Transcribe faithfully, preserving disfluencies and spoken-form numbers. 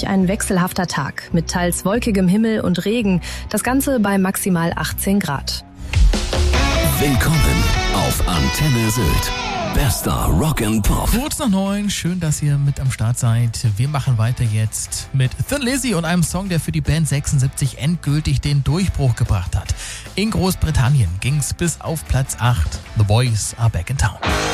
ein wechselhafter Tag mit teils wolkigem Himmel und Regen. Das Ganze bei maximal achtzehn Grad. Willkommen auf Antenne Sylt. Bester Rock and Pop. Kurz nach neun, schön, dass ihr mit am Start seid. Wir machen weiter jetzt mit Thin Lizzy und einem Song, der für die Band sechsundsiebzig endgültig den Durchbruch gebracht hat. In Großbritannien ging's bis auf Platz acht. The Boys are back in town.